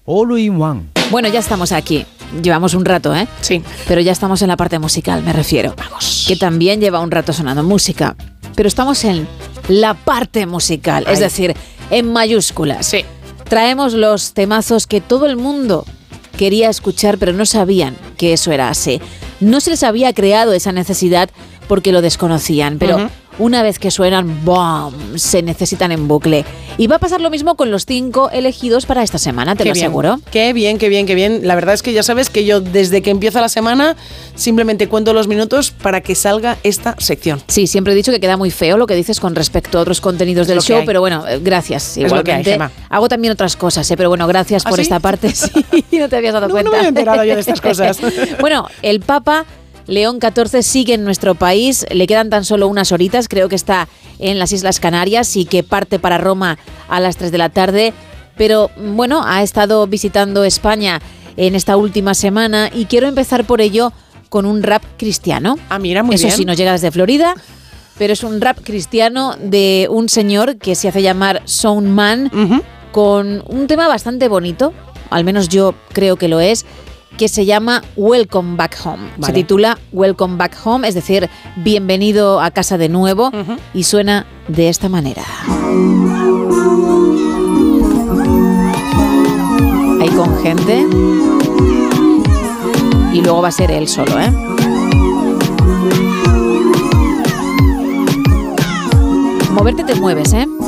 All in One. Bueno, ya estamos aquí. Llevamos un rato, ¿eh? Sí. Pero ya estamos en la parte musical, me refiero. Vamos. Que también lleva un rato sonando música. Pero estamos en la parte musical, es decir, en mayúsculas. Sí. Traemos los temazos que todo el mundo quería escuchar, pero no sabían que eso era así. No se les había creado esa necesidad porque lo desconocían, pero una vez que suenan, ¡bum!, se necesitan en bucle. Y va a pasar lo mismo con los 5 elegidos para esta semana, te lo aseguro. Qué bien, qué bien, qué bien. La verdad es que ya sabes que yo desde que empieza la semana simplemente cuento los minutos para que salga esta sección. Sí, siempre he dicho que queda muy feo lo que dices con respecto a otros contenidos del show, pero bueno, gracias. Es lo que hay, Gemma. Hago también otras cosas, pero bueno, gracias por esta parte. Sí, no te habías dado cuenta. No me había enterado yo de estas cosas. Bueno, el Papa León XIV sigue en nuestro país, le quedan tan solo unas horitas, creo que está en las Islas Canarias y que parte para Roma a las 3 de la tarde, pero bueno, ha estado visitando España en esta última semana y quiero empezar por ello con un rap cristiano. Ah, mira, muy bien. Eso sí, nos llega desde Florida, pero es un rap cristiano de un señor que se hace llamar Soundman, con un tema bastante bonito, al menos yo creo que lo es, que se llama Welcome Back Home. Vale. Se titula Welcome Back Home, es decir, bienvenido a casa de nuevo, y suena de esta manera. Ahí con gente. Y luego va a ser él solo, ¿eh? Moverte te mueves, ¿eh?